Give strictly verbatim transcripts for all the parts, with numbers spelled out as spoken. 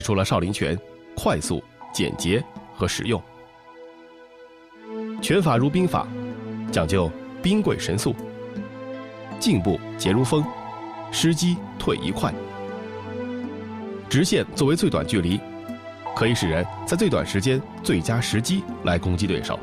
出了少林拳快速、简洁和实用。拳法如兵法，讲究兵贵神速，进步捷如风，失机退一快。直线作为最短距离，可以使人在最短时间最佳时机来攻击对手。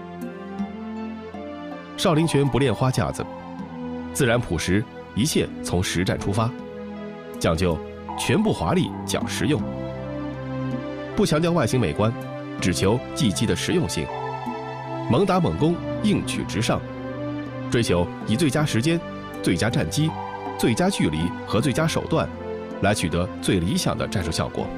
少林拳不练花架子，自然朴实，一切从实战出发，讲究拳不华丽讲实用，不强调外形美观，只求技击的实用性，猛打猛攻，硬取直上，追求以最佳时间、最佳战机、最佳距离和最佳手段来取得最理想的战术效果。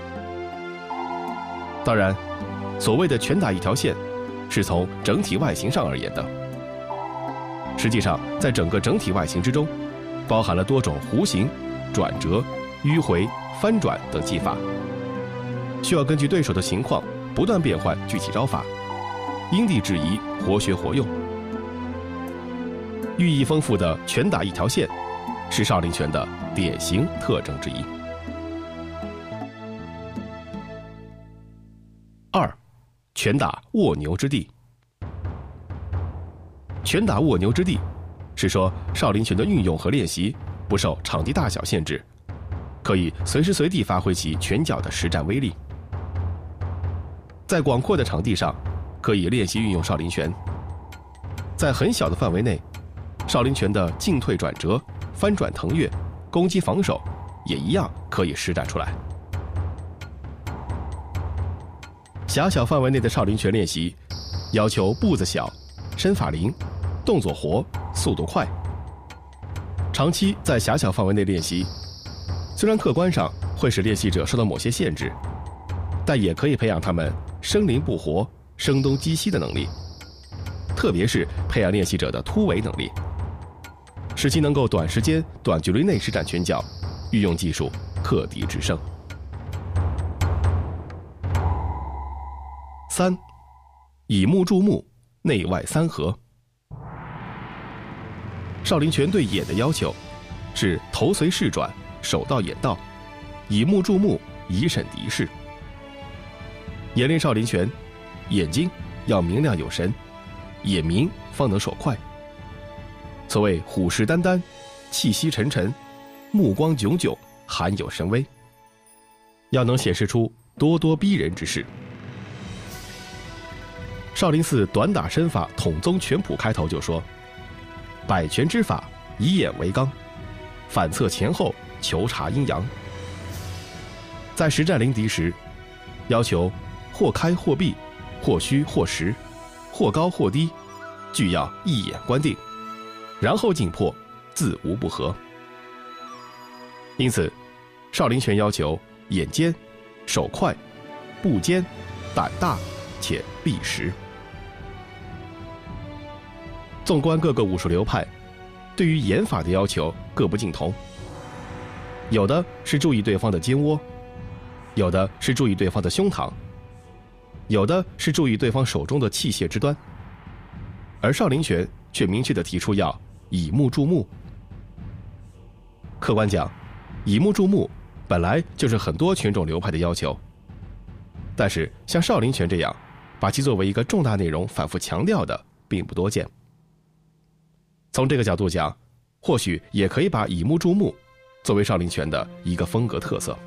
当然，所谓的拳打一条线，是从整体外形上而言的。实际上，在整个整体外形之中，包含了多种弧形、转折、迂回、翻转等技法，需要根据对手的情况不断变换具体招法，因地制宜，活学活用。寓意丰富的拳打一条线，是少林拳的典型特征之一。二，拳打卧牛之地。拳打卧牛之地，是说少林拳的运用和练习不受场地大小限制，可以随时随地发挥其拳脚的实战威力。在广阔的场地上，可以练习运用少林拳；在很小的范围内，少林拳的进退转折、翻转腾跃、攻击防守，也一样可以施展出来。狭小范围内的少林拳练习，要求步子小、身法灵、动作活、速度快。长期在狭小范围内练习，虽然客观上会使练习者受到某些限制，但也可以培养他们生灵不活、声东击西的能力，特别是培养练习者的突围能力，使其能够短时间、短距离内施展拳脚，运用技术克敌制胜。三，以目注目，内外三合。少林拳对眼的要求是头随势转，手到眼到，以目注目，以审敌势。演练少林拳，眼睛要明亮有神，眼明方能手快。所谓虎视眈眈，气息沉沉，目光炯炯，含有神威，要能显示出咄咄逼人之势。少林寺短打身法统宗拳谱开头就说：百拳之法，以眼为纲，反侧前后，求察阴阳。在实战临敌时，要求或开或闭，或虚或实，或高或低，俱要一眼观定，然后进破，自无不合。因此，少林拳要求眼尖、手快、步坚、胆大且必实。纵观各个武术流派，对于眼法的要求各不尽同，有的是注意对方的肩窝，有的是注意对方的胸膛，有的是注意对方手中的器械之端，而少林拳却明确地提出要以目注目。客观讲，以目注目本来就是很多拳种流派的要求，但是像少林拳这样把其作为一个重大内容反复强调的并不多见。从这个角度讲，或许也可以把以目注目作为少林拳的一个风格特色。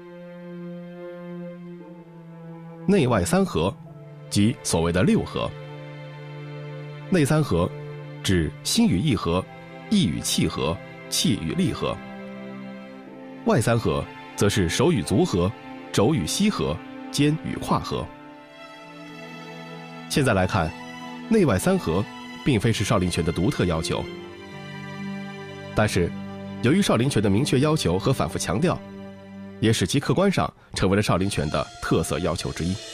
内外三合，即所谓的六合。内三合指心与意合，意与气合，气与力合。外三合则是手与足合，肘与膝合，肩与胯合。现在来看，内外三合并非是少林拳的独特要求，但是由于少林拳的明确要求和反复强调，也使其客观上成为了少林拳的特色要求之一。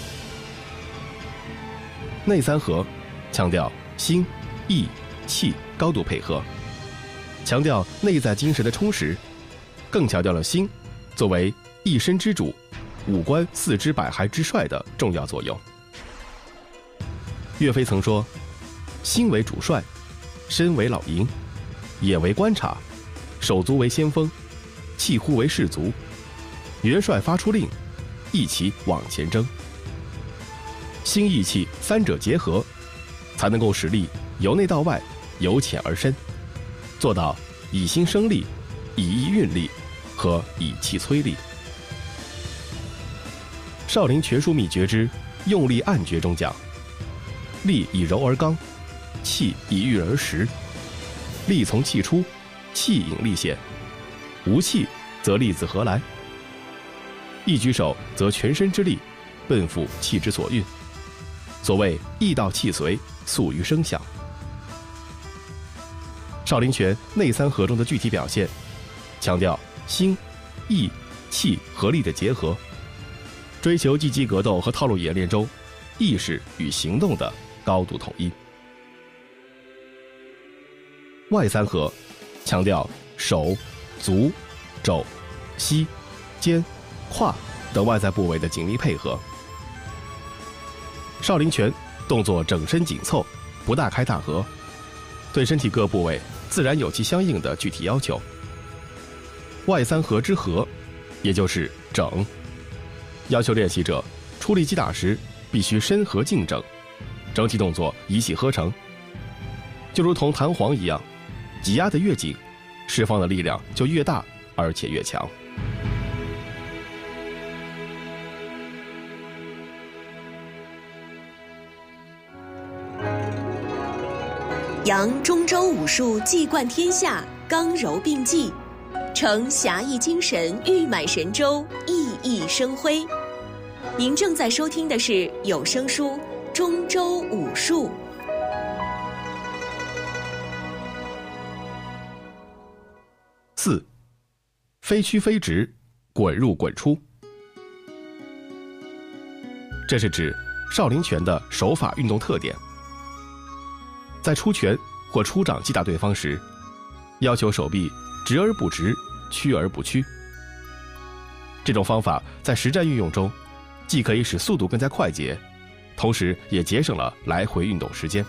内三合强调心、意、气高度配合，强调内在精神的充实，更强调了心作为一身之主、五官四肢百骸之帅的重要作用。岳飞曾说：心为主帅，身为老营，眼为观察，手足为先锋，气乎为士卒， 元帅发出令，一起往前征。心意气三者结合，才能够使力由内到外，由浅而深，做到以心生力，以意运力和以气催力。少林拳术秘诀之用力按诀中讲，力以柔而刚，气以郁而实，力从气出，气引力现，无气则力自何来？一举手则全身之力奔赴气之所运，所谓意到气随，速于声响。少林拳内三合中的具体表现，强调心、意、气和力的结合，追求积极格斗和套路演练中意识与行动的高度统一。外三合强调手、足、肘、膝、肩、胯等外在部位的紧密配合。少林拳动作整身紧凑，不大开大合，对身体各部位自然有其相应的具体要求。外三合之合，也就是整，要求练习者出力击打时必须身合劲整，整体动作一气呵成，就如同弹簧一样，挤压得越紧，释放的力量就越大，而且越强。 扬中州武术技冠天下，刚柔并济，呈侠义精神玉满神州，熠熠生辉。您正在收听的是有声书《中州武术》。 四，飞曲飞直，滚入滚出。这是指少林拳的手法运动特点。在出拳或出掌击打对方时，要求手臂直而不直，曲而不曲。这种方法在实战运用中，既可以使速度更加快捷，同时也节省了来回运动时间。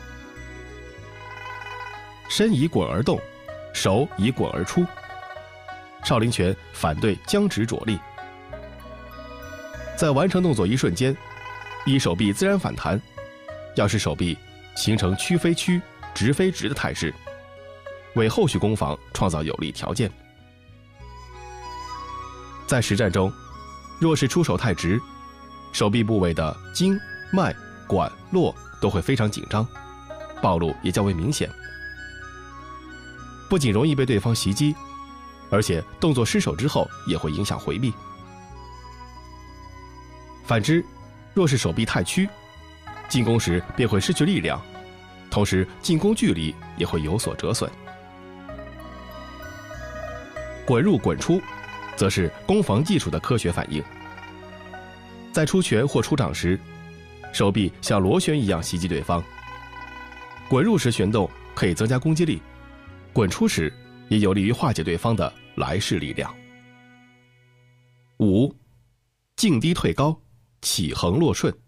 身以滚而动，手以滚而出。少林拳反对僵直着力，在完成动作一瞬间，依手臂自然反弹，要使手臂形成曲飞曲、直飞直的态势，为后续攻防创造有利条件。在实战中，若是出手太直，手臂部位的经、脉、管、络都会非常紧张，暴露也较为明显，不仅容易被对方袭击，而且动作失手之后也会影响回避。反之，若是手臂太曲，进攻时便会失去力量，同时进攻距离也会有所折损。滚入滚出，则是攻防技术的科学反应。在出拳或出掌时，手臂像螺旋一样袭击对方。滚入时旋动可以增加攻击力，滚出时也有利于化解对方的来势力量。五，静低退高，起横落顺。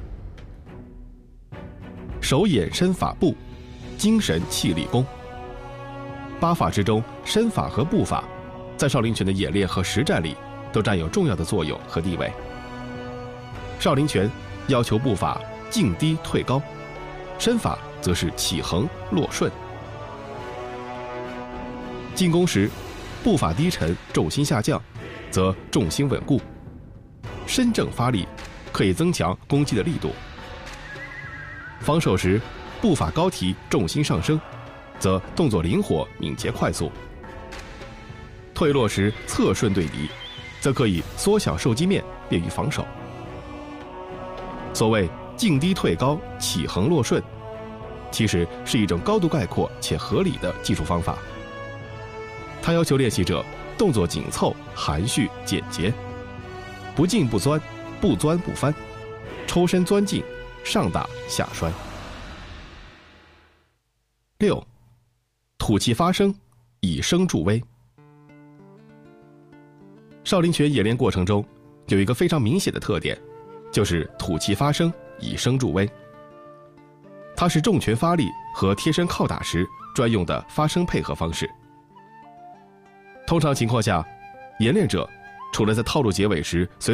手眼身法步，精神气力功。八法之中，身法和步法在少林拳的演练和实战里都占有重要的作用和地位。少林拳要求步法静低退高，身法则是起横落顺。进攻时，步法低沉，重心下降，则重心稳固；身正发力，可以增强攻击的力度。防守时，步法高提，重心上升，则动作灵活、敏捷、快速；退落时侧顺对敌，则可以缩小受击面，便于防守。所谓静低退高，起横落顺，其实是一种高度概括且合理的技术方法。它要求练习者动作紧凑、含蓄、简洁，不进不钻，不钻不翻，抽身钻进，上打下摔。六，吐气发声，以声助威。少林拳演练过程中有一个非常明显的特点，就是吐气发声，以声助威。它是重拳发力和贴身靠打时专用的发声配合方式。通常情况下，演练者除了在套路结尾时随